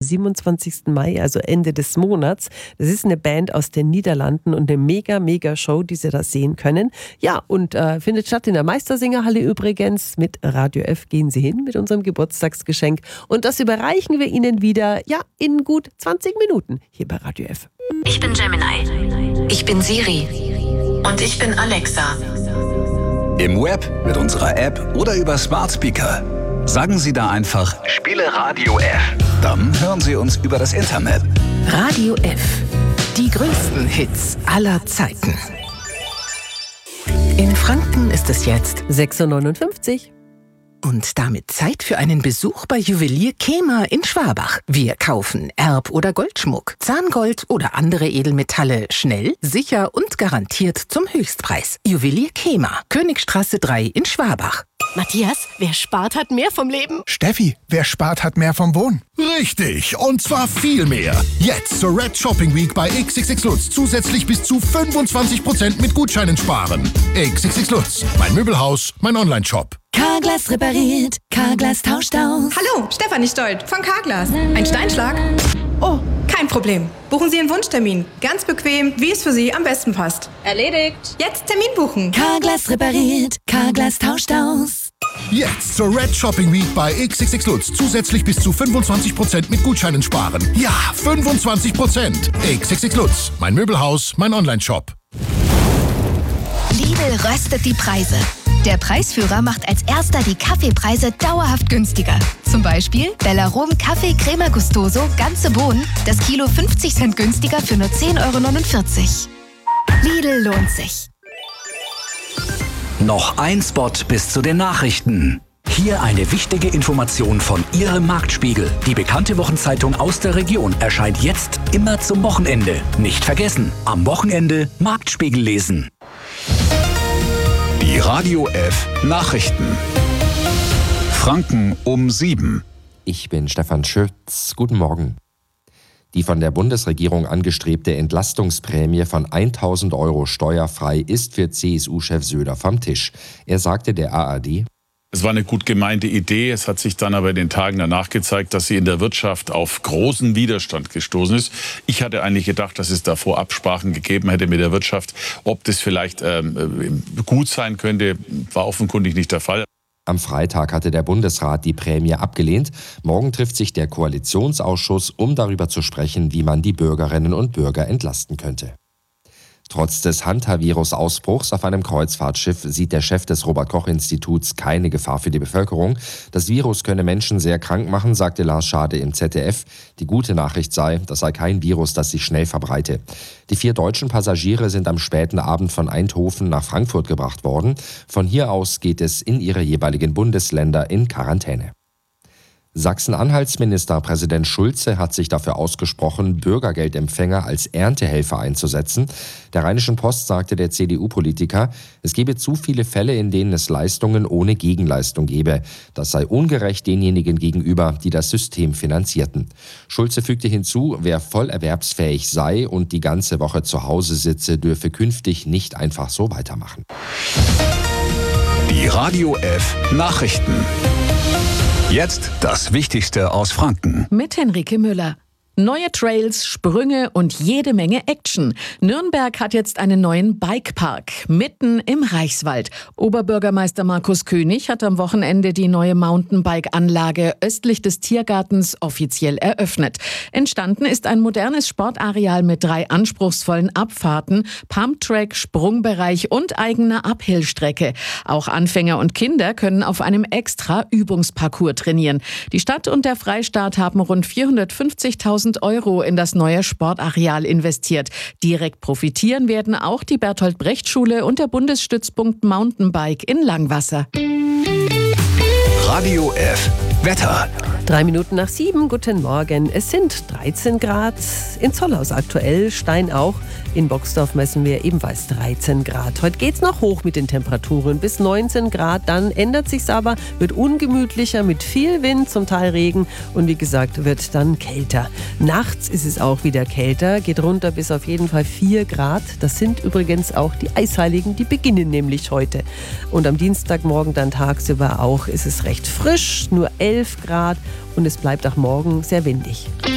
27. Mai, also Ende des Monats. Das ist eine Band aus den Niederlanden und eine mega Show, die Sie da sehen können. Ja, und findet statt in der Meistersingerhalle übrigens. Mit Radio F gehen Sie hin mit unserem Geburtstagsgeschenk. Und das überreichen wir Ihnen wieder, in gut 20 Minuten hier bei Radio F. Ich bin Gemini. Ich bin Siri. Und ich bin Alexa. Im Web, mit unserer App oder über Smart Speaker. Sagen Sie da einfach, spiele Radio F. Dann hören Sie uns über das Internet. Radio F. Die größten Hits aller Zeiten. In Franken ist es jetzt 6:59 Uhr. Und damit Zeit für einen Besuch bei Juwelier Kemer in Schwabach. Wir kaufen Erb- oder Goldschmuck, Zahngold oder andere Edelmetalle schnell, sicher und garantiert zum Höchstpreis. Juwelier Kemer, Königstraße 3 in Schwabach. Matthias, wer spart, hat mehr vom Leben. Steffi, wer spart, hat mehr vom Wohnen. Richtig, und zwar viel mehr. Jetzt zur Red Shopping Week bei XXX Lutz zusätzlich bis zu 25% mit Gutscheinen sparen. XXX Lutz, mein Möbelhaus, mein Online-Shop. Carglass repariert, Carglass tauscht aus. Hallo, Stefanie Stolt von Carglass. Ein Steinschlag? Oh, kein Problem. Buchen Sie Ihren Wunschtermin. Ganz bequem, wie es für Sie am besten passt. Erledigt. Jetzt Termin buchen. Carglass repariert, Carglass tauscht aus. Jetzt zur Red Shopping Week bei XXX Lutz zusätzlich bis zu 25% mit Gutscheinen sparen. Ja, 25%. XXX Lutz, mein Möbelhaus, mein Online-Shop. Lidl röstet die Preise. Der Preisführer macht als erster die Kaffeepreise dauerhaft günstiger. Zum Beispiel Bellarom Kaffee Crema Gustoso, ganze Bohnen, das Kilo 50 Cent günstiger für nur 10,49 €. Lidl lohnt sich. Noch ein Spot bis zu den Nachrichten. Hier eine wichtige Information von Ihrem Marktspiegel. Die bekannte Wochenzeitung aus der Region erscheint jetzt immer zum Wochenende. Nicht vergessen, am Wochenende Marktspiegel lesen. Die Radio F Nachrichten. Franken um 7. Ich bin Stefan Schütz. Guten Morgen. Die von der Bundesregierung angestrebte Entlastungsprämie von 1.000 € steuerfrei ist für CSU-Chef Söder vom Tisch. Er sagte der ARD: Es war eine gut gemeinte Idee. Es hat sich dann aber in den Tagen danach gezeigt, dass sie in der Wirtschaft auf großen Widerstand gestoßen ist. Ich hatte eigentlich gedacht, dass es davor Absprachen gegeben hätte mit der Wirtschaft. Ob das vielleicht gut sein könnte, war offenkundig nicht der Fall. Am Freitag hatte der Bundesrat die Prämie abgelehnt. Morgen trifft sich der Koalitionsausschuss, um darüber zu sprechen, wie man die Bürgerinnen und Bürger entlasten könnte. Trotz des Hantavirus-Ausbruchs auf einem Kreuzfahrtschiff sieht der Chef des Robert-Koch-Instituts keine Gefahr für die Bevölkerung. Das Virus könne Menschen sehr krank machen, sagte Lars Schade im ZDF. Die gute Nachricht sei, das sei kein Virus, das sich schnell verbreite. Die 4 deutschen Passagiere sind am späten Abend von Eindhoven nach Frankfurt gebracht worden. Von hier aus geht es in ihre jeweiligen Bundesländer in Quarantäne. Sachsen-Anhalts-Ministerpräsident Schulze hat sich dafür ausgesprochen, Bürgergeldempfänger als Erntehelfer einzusetzen. Der Rheinischen Post sagte der CDU-Politiker, es gebe zu viele Fälle, in denen es Leistungen ohne Gegenleistung gebe. Das sei ungerecht denjenigen gegenüber, die das System finanzierten. Schulze fügte hinzu, wer voll erwerbsfähig sei und die ganze Woche zu Hause sitze, dürfe künftig nicht einfach so weitermachen. Die Radio F Nachrichten. Jetzt das Wichtigste aus Franken. Mit Henrike Müller. Neue Trails, Sprünge und jede Menge Action. Nürnberg hat jetzt einen neuen Bikepark mitten im Reichswald. Oberbürgermeister Markus König hat am Wochenende die neue Mountainbike-Anlage östlich des Tiergartens offiziell eröffnet. Entstanden ist ein modernes Sportareal mit 3 anspruchsvollen Abfahrten, Pumptrack, Sprungbereich und eigener Uphillstrecke. Auch Anfänger und Kinder können auf einem extra Übungsparcours trainieren. Die Stadt und der Freistaat haben rund 450.000 € in das neue Sportareal investiert. Direkt profitieren werden auch die Bertolt-Brecht-Schule und der Bundesstützpunkt Mountainbike in Langwasser. Radio F Wetter. 7:03. Guten Morgen. Es sind 13 Grad in Zollhaus aktuell, Stein auch. In Boxdorf messen wir ebenfalls 13 Grad. Heute geht's noch hoch mit den Temperaturen bis 19 Grad. Dann ändert sich's aber, wird ungemütlicher mit viel Wind, zum Teil Regen und wie gesagt, wird dann kälter. Nachts ist es auch wieder kälter, geht runter bis auf jeden Fall 4 Grad. Das sind übrigens auch die Eisheiligen, die beginnen nämlich heute. Und am Dienstagmorgen dann tagsüber auch ist es recht frisch, nur 11 Grad und es bleibt auch morgen sehr windig.